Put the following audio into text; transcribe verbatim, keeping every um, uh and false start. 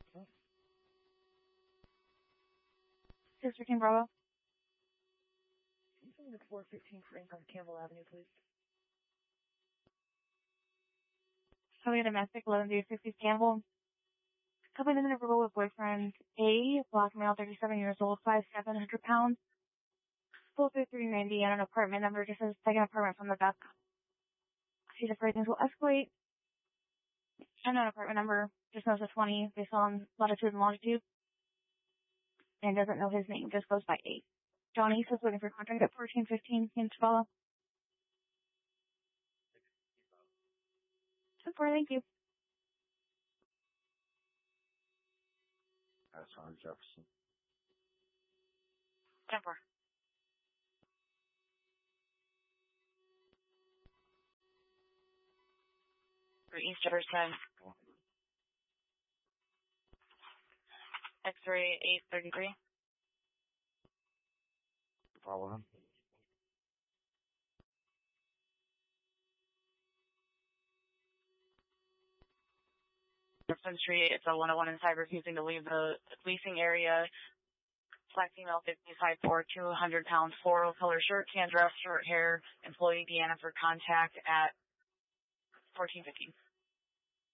six fifteen Bravo. Can you send me the four fifteen Frank on Campbell Avenue, please? Coming domestic, eleven days, sixties Campbell. Coming in the row with boyfriend A, black male, thirty-seven years old, five seven, one hundred pounds. Full through three ninety and an apartment number just says second apartment from the back. She's afraid things will escalate. And an apartment number just knows a twenty based on latitude and longitude. And doesn't know his name, just goes by A. Johnny says waiting for contact at fourteen fifteen in Follow. Super, thank you. That's on Jefferson. Jumper. For East Jefferson. X-ray eight thirty-three. Follow him. Jefferson Street, it's a one oh one inside, refusing to leave the leasing area. Black female, fifty-five, four, two hundred pounds, floral color shirt, tan dress, short hair, employee Deanna for contact at fourteen fifteen.